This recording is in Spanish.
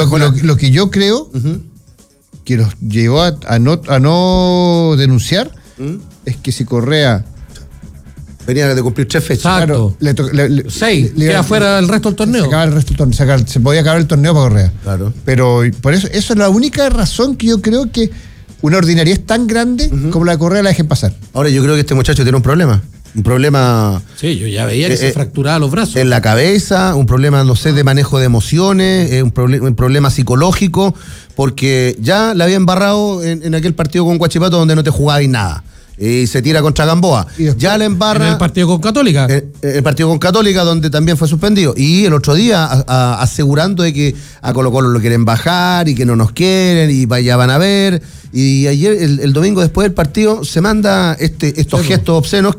lo que yo creo que los llevó a no denunciar es que si Correa venía de cumplir 3 fechas. Exacto. Claro, 6, queda fuera el resto del torneo. Se podía acabar el torneo para Correa. Claro. Pero por eso es la única razón que yo creo que una ordinariedad es tan grande como la de Correa la dejen pasar. Ahora, yo creo que este muchacho tiene un problema Sí, yo ya veía que se fracturaba los brazos. en la cabeza, un problema, no sé, de manejo de emociones, un problema psicológico, porque ya la había embarrado en aquel partido con Huachipato donde no te jugabas nada. Y se tira contra Gamboa. Ya la embarra en el partido con Católica. el partido con Católica, donde también fue suspendido. Y el otro día asegurando de que a Colo-Colo lo quieren bajar y que no nos quieren y ya van a ver. Y ayer, el domingo después del partido, se manda estos gestos obscenos